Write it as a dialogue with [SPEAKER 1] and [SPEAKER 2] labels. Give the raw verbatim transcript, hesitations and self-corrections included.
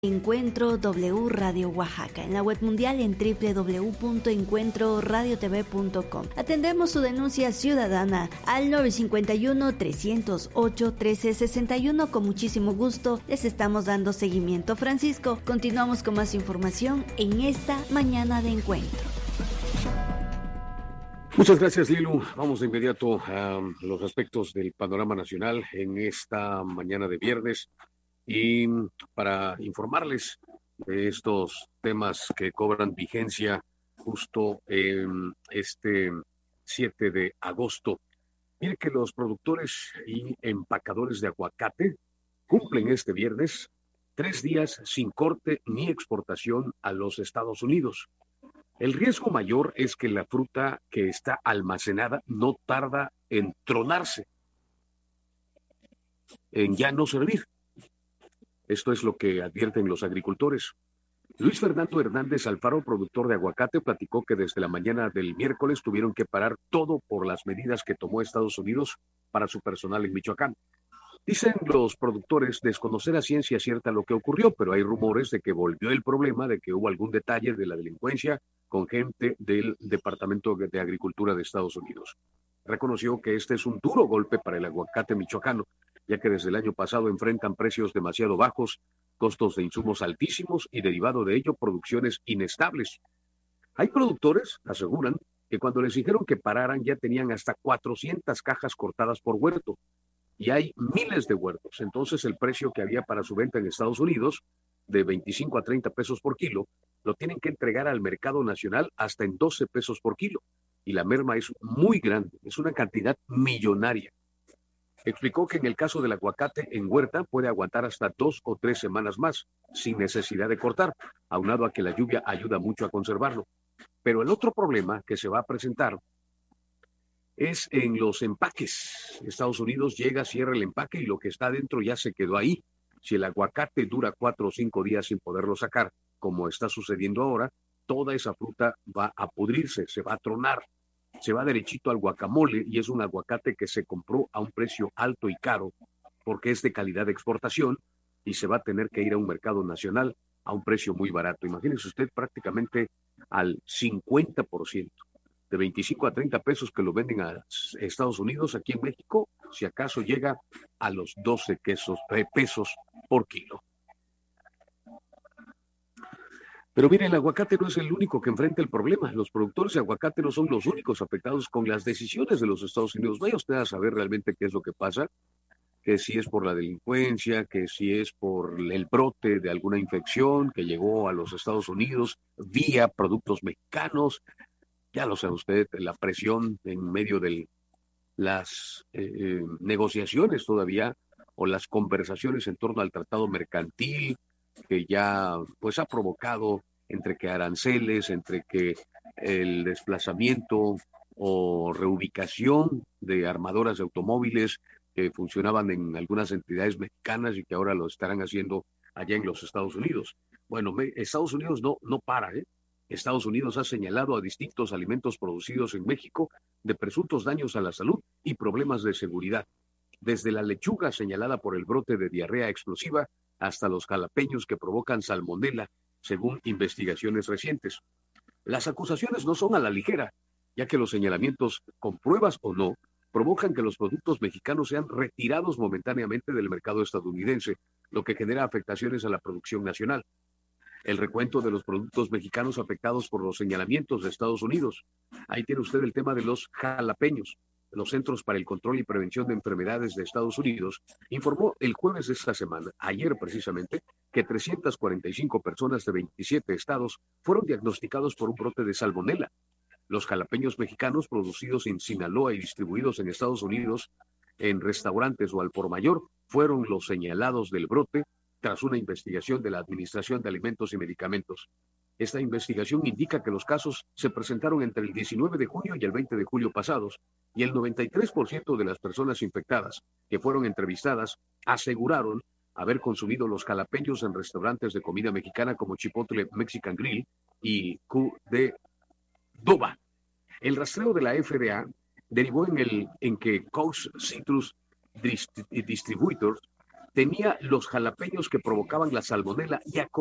[SPEAKER 1] Encuentro W Radio Oaxaca, en la web mundial en doble u doble u doble u punto encuentro radio t v punto com. Atendemos su denuncia ciudadana al nueve cinco uno, tres cero ocho, uno tres seis uno. Con muchísimo gusto les estamos dando seguimiento. Francisco, continuamos con más información en esta mañana de encuentro.
[SPEAKER 2] Muchas gracias, Lilu. Vamos de inmediato a los aspectos del panorama nacional en esta mañana de viernes. Y para informarles de estos temas que cobran vigencia justo en este siete de agosto. Mire que los productores y empacadores de aguacate cumplen este viernes tres días sin corte ni exportación a los Estados Unidos. El riesgo mayor es que la fruta que está almacenada no tarda en tronarse, en ya no servir. Esto es lo que advierten los agricultores. Luis Fernando Hernández Alfaro, productor de aguacate, platicó que desde la mañana del miércoles tuvieron que parar todo por las medidas que tomó Estados Unidos para su personal en Michoacán. Dicen los productores desconocer a ciencia cierta lo que ocurrió, pero hay rumores de que volvió el problema, de que hubo algún detalle de la delincuencia con gente del Departamento de Agricultura de Estados Unidos. Reconoció que este es un duro golpe para el aguacate michoacano, ya que desde el año pasado enfrentan precios demasiado bajos, costos de insumos altísimos y derivado de ello producciones inestables. Hay productores, aseguran, que cuando les dijeron que pararan ya tenían hasta cuatrocientas cajas cortadas por huerto, y hay miles de huertos. Entonces el precio que había para su venta en Estados Unidos, de veinticinco a treinta pesos por kilo, lo tienen que entregar al mercado nacional hasta en doce pesos por kilo, y la merma es muy grande, es una cantidad millonaria. Explicó que en el caso del aguacate en huerta puede aguantar hasta dos o tres semanas más, sin necesidad de cortar, aunado a que la lluvia ayuda mucho a conservarlo. Pero el otro problema que se va a presentar es en los empaques. Estados Unidos llega, cierra el empaque y lo que está adentro ya se quedó ahí. Si el aguacate dura cuatro o cinco días sin poderlo sacar, como está sucediendo ahora, toda esa fruta va a pudrirse, se va a tronar. Se va derechito al guacamole y es un aguacate que se compró a un precio alto y caro porque es de calidad de exportación y se va a tener que ir a un mercado nacional a un precio muy barato. Imagínese usted prácticamente al cincuenta por ciento, de veinticinco a treinta pesos que lo venden a Estados Unidos, aquí en México, si acaso llega a los doce pesos, eh, pesos por kilo. Pero mire, el aguacate no es el único que enfrenta el problema. Los productores de aguacate no son los únicos afectados con las decisiones de los Estados Unidos. Vaya usted a saber realmente qué es lo que pasa, que si es por la delincuencia, que si es por el brote de alguna infección que llegó a los Estados Unidos vía productos mexicanos. Ya lo sabe usted, la presión en medio de las eh, negociaciones todavía o las conversaciones en torno al tratado mercantil, que ya pues ha provocado entre que aranceles, entre que el desplazamiento o reubicación de armadoras de automóviles que funcionaban en algunas entidades mexicanas y que ahora lo estarán haciendo allá en los Estados Unidos. Bueno, me, Estados Unidos no, no para, ¿eh? Estados Unidos ha señalado a distintos alimentos producidos en México de presuntos daños a la salud y problemas de seguridad. Desde la lechuga señalada por el brote de diarrea explosiva hasta los jalapeños que provocan salmonela, según investigaciones recientes. Las acusaciones no son a la ligera, ya que los señalamientos, con pruebas o no, provocan que los productos mexicanos sean retirados momentáneamente del mercado estadounidense, lo que genera afectaciones a la producción nacional. El recuento de los productos mexicanos afectados por los señalamientos de Estados Unidos. Ahí tiene usted el tema de los jalapeños. Los Centros para el Control y Prevención de Enfermedades de Estados Unidos informó el jueves de esta semana, ayer precisamente, que trescientas cuarenta y cinco personas de veintisiete estados fueron diagnosticados por un brote de salmonela. Los jalapeños mexicanos producidos en Sinaloa y distribuidos en Estados Unidos en restaurantes o al por mayor fueron los señalados del brote tras una investigación de la Administración de Alimentos y Medicamentos. Esta investigación indica que los casos se presentaron entre el diecinueve de junio y el veinte de julio pasados, y el noventa y tres por ciento de las personas infectadas que fueron entrevistadas aseguraron haber consumido los jalapeños en restaurantes de comida mexicana como Chipotle Mexican Grill y Q de Doba. El rastreo de la F D A derivó en, el, en que Coast Citrus Distributors tenía los jalapeños que provocaban la salmonela y a